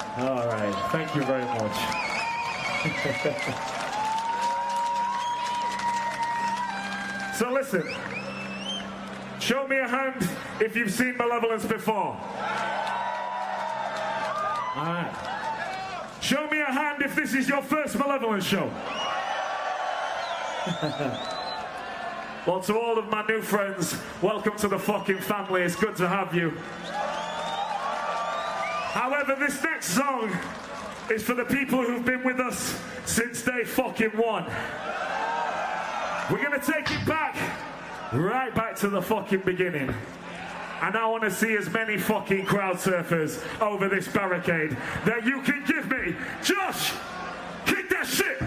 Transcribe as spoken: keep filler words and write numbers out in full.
All right, thank you very much. So listen, show me a hand if you've seen Malevolence before. All right. Show me a hand if this is your first Malevolence show. Well, to all of my new friends, welcome to the fucking family. It's good to have you. However, this next song is for the people who've been with us since day fucking one. We're gonna take it back, right back to the fucking beginning. And I want to see as many fucking crowd surfers over this barricade that you can give me. Josh!